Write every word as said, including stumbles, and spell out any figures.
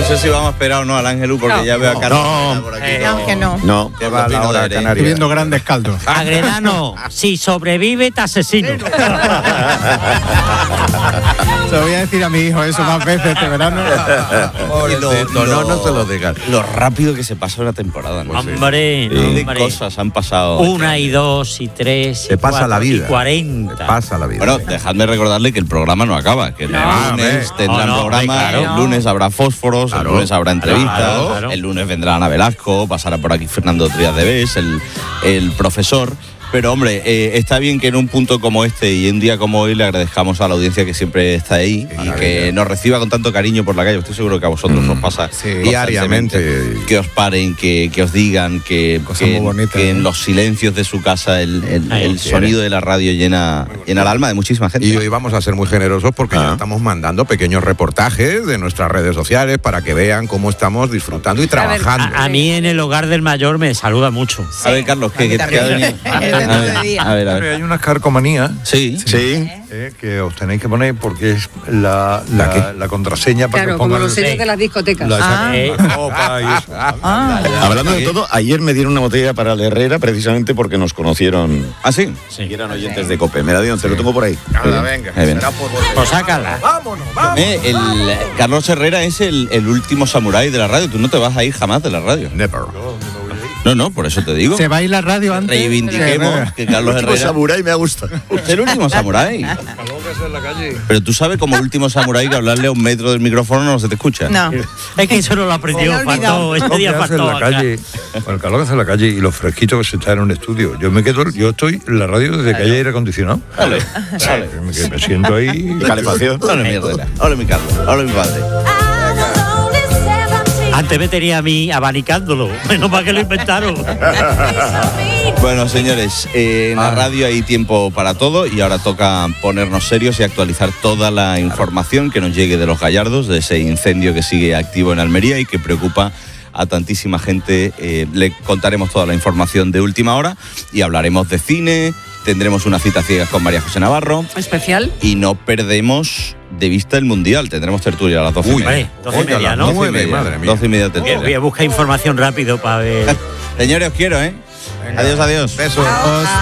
No sé si vamos a esperar o no al Ángelus porque no. ya veo a Carlos no, por aquí. Eh, no, que no. No, que va a la hora de Estoy viendo grandes caldos. Agredano, si sobrevive, te asesino. Se lo voy a decir a mi hijo eso más veces este verano. Pobrecito, no, no se lo digas. Lo rápido que se pasa una temporada, ¿no? Hombre, Sí. no, De hombre. cosas han pasado. Una y dos y tres y Se pasa cuatro la vida. y cuarenta. Se pasa la vida. Bueno, dejadme recordarle que el programa no acaba, que el No, lunes hombre. tendrán No, no, programa, claro. el lunes habrá fósforos, Claro. el lunes habrá entrevistas, Claro, claro. el lunes vendrá Ana Velasco, pasará por aquí Fernando Trías de Bes, el, el profesor. Pero hombre, eh, está bien que en un punto como este y en un día como hoy le agradezcamos a la audiencia que siempre está ahí y que nos reciba con tanto cariño por la calle. Estoy seguro que a vosotros mm, os pasa sí, diariamente. diariamente. Que os paren, que, que os digan, que, Cosas que, muy bonitas, que ¿eh? en los silencios de su casa el, el, Ay, el sonido de la radio llena, llena el alma de muchísima gente. Y hoy vamos a ser muy generosos porque Ah. ya estamos mandando pequeños reportajes de nuestras redes sociales para que vean cómo estamos disfrutando y trabajando. A, a mí en el hogar del mayor me saluda mucho. A ver, Carlos, ¿qué, qué, qué ha venido? A ver, El a de ver, día. a ver, a ver. Hay unas carcomanías Sí, Sí. eh, que os tenéis que poner porque es la, la, ¿La la contraseña para Claro, que como pongan los sellos de las discotecas. la, Ah. la copa y eso. Ah, Hablando de todo, ayer me dieron una botella para la Herrera precisamente porque nos conocieron. ¿Ah, sí? Sí. Y eran oyentes de COPE. Me la dieron, te lo tengo por ahí. Nada, venga. Ahí viene. Será por Pues sácala. Vámonos, vámonos. Eh, el, Carlos Herrera es el, el último samurái de la radio. Tú no te vas a ir jamás de la radio. Never. No, no, por eso te digo. Se va a ir la radio antes. Reivindiquemos que Carlos Último Herrera samurái me gusta. es el último samurái. En la calle. Pero tú sabes como último samurái que hablarle a un metro del micrófono no se te escucha. no. Es que eso no lo aprendió, Se le ha olvidado. faltó, ese Lo que día hace en faltó la acá. calle, bueno, el calor que hace en la calle y lo fresquito que se está en un estudio. Yo me quedo, yo estoy en la radio desde que hay aire acondicionado. Vale, vale. Que me siento ahí. Calefacción. Hola, mi Herrera. Hola, mi Carlos. Hola, mi padre. Antes me tenía a mí abanicándolo. Menos mal que lo inventaron. Bueno, señores, eh, en la radio hay tiempo para todo y ahora toca ponernos serios y actualizar toda la información que nos llegue de los Gallardos, de ese incendio que sigue activo en Almería y que preocupa a tantísima gente. Eh, le contaremos toda la información de última hora y hablaremos de cine, tendremos una cita ciegas con María José Navarro Especial. y no perdemos de vista el Mundial. Tendremos tertulia a las doce y Uy, media. doce y media, ¿no? doce y media, Madre mía. doce y media Voy tertulia. a buscar información rápido para ver. Señores, os quiero, ¿eh? Adiós, adiós. Besos.